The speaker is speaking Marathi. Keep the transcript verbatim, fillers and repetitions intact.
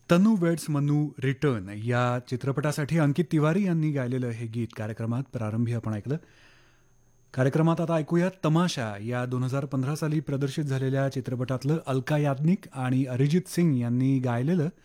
तनू वेड्स मनू रिटर्न या चित्रपटासाठी अंकित तिवारी यांनी गायलेलं हे गीत कार्यक्रमात प्रारंभी आपण ऐकलं. कार्यक्रमात आता ऐकूया तमाशा या दोन हजार पंधरा साली प्रदर्शित झालेल्या चित्रपटातलं अलका याज्ञिक आणि अरिजित सिंग यांनी गायलेलं